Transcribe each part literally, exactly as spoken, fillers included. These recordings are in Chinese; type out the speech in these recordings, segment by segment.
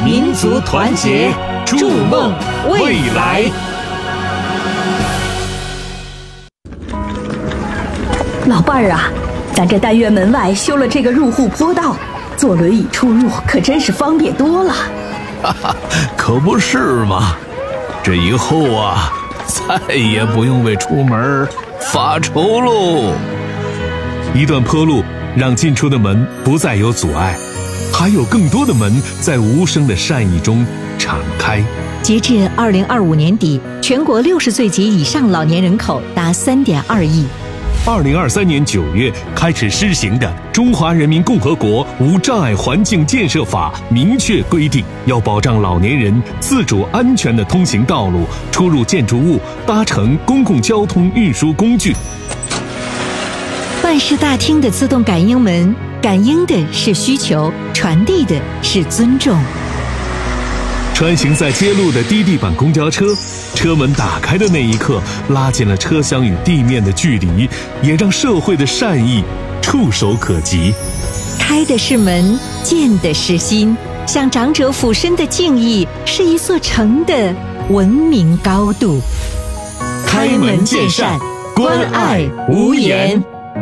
民族团结，筑梦未来。 老伴儿啊，咱这单元门外修了这个入户坡道，坐轮椅出入可真是方便多了。 哈哈，可不是嘛！这以后啊，再也不用为出门发愁喽。 一段坡路让进出的门不再有阻碍，还有更多的门在无声的善意中敞开。 截至二零二五年底，全国六十岁及以上老年人口达三点二亿。 二零二三年九月开始施行的《中华人民共和国无障碍环境建设法》明确规定，要保障老年人自主安全地通行道路、出入建筑物、搭乘公共交通运输工具。 办事大厅的自动感应门，感应的是需求，传递的是尊重。 穿行在街路的低地板公交车，车门打开的那一刻，拉近了车厢与地面的距离，也让社会的善意触手可及。 开的是门，见的是心，向长者俯身的敬意，是一座城的文明高度。 开门见山，关爱无言。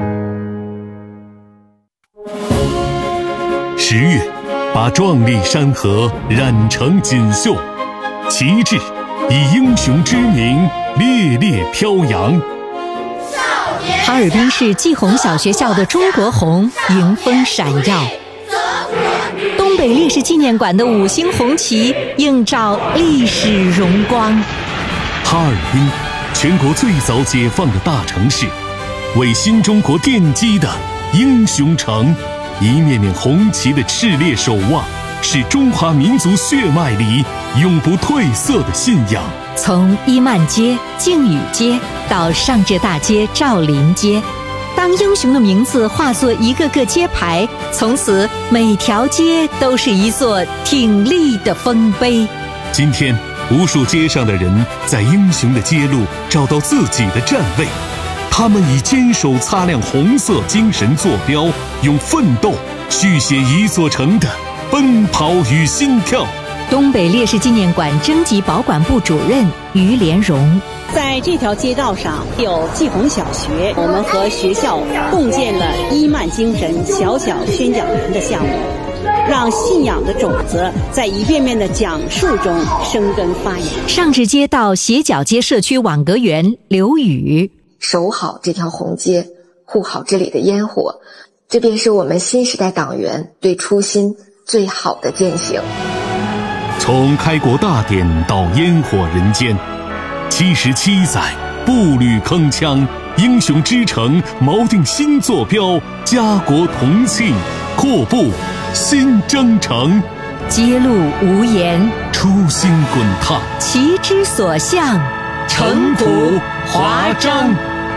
十月，把壮丽山河染成锦绣，旗帜以英雄之名烈烈飘扬。 哈尔滨市季红小学校的中国红迎风闪耀，东北烈士纪念馆的五星红旗映照历史荣光。 哈尔滨，全国最早解放的大城市，为新中国奠基的英雄城。一面面红旗的炽烈守望，是中华民族血脉里永不褪色的信仰。 从伊曼街、靖宇街到上浙大街、赵林街，当英雄的名字化作一个个街牌，从此每条街都是一座挺立的丰碑。 今天，无数街上的人在英雄的街路找到自己的站位。他们以坚守擦亮红色精神坐标，用奋斗续写一座城的奔跑与心跳。 东北烈士纪念馆征集保管部主任于连荣， 在这条街道上有季红小学，我们和学校共建了伊曼精神小小宣讲员的项目，让信仰的种子在一遍遍的讲述中生根发芽。 上至街道斜角街社区网格员刘宇， 守好这条红街，护好这里的烟火，这便是我们新时代党员对初心最好的践行。 从开国大典到烟火人间，七十七载步履铿锵，英雄之城锚定新坐标，家国同庆，阔步新征程。 街路无言， 初心滚烫， 旗之所向， 城鼓华章。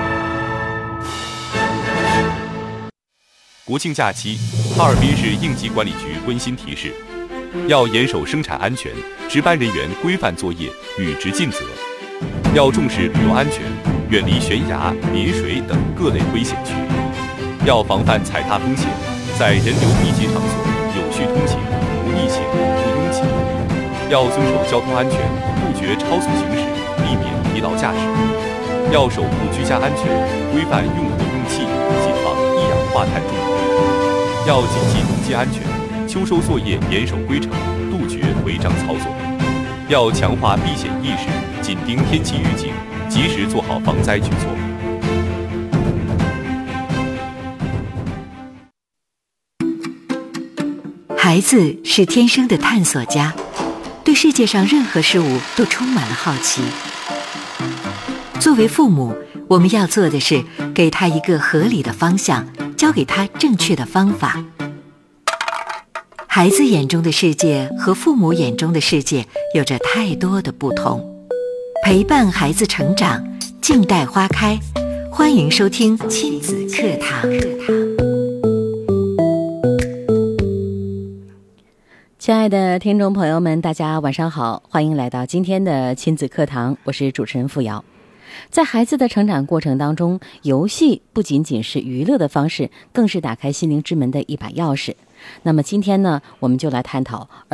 国庆假期，哈尔滨市应急管理局温馨提示：要严守生产安全，值班人员规范作业，履职尽责；要重视旅游安全，远离悬崖、临水等各类危险区；要防范踩踏风险，在人流密集场所有序通行，不逆行、不拥挤；要遵守交通安全，杜绝超速行驶，避免疲劳驾驶；要守护居家安全，规范用火用气，谨防一氧化碳中毒；要谨记农机安全，秋收作业严守规程，杜绝违章操作；要强化避险意识，紧盯天气预警，及时做好防灾举措。 孩子是天生的探索家，对世界上任何事物都充满了好奇。作为父母，我们要做的是给他一个合理的方向，教给他正确的方法。孩子眼中的世界和父母眼中的世界有着太多的不同。陪伴孩子成长，静待花开。欢迎收听亲子课堂。 亲爱的听众朋友们，大家晚上好，欢迎来到今天的亲子课堂，我是主持人付瑶。在孩子的成长过程当中，游戏不仅仅是娱乐的方式，更是打开心灵之门的一把钥匙。那么今天呢，我们就来探讨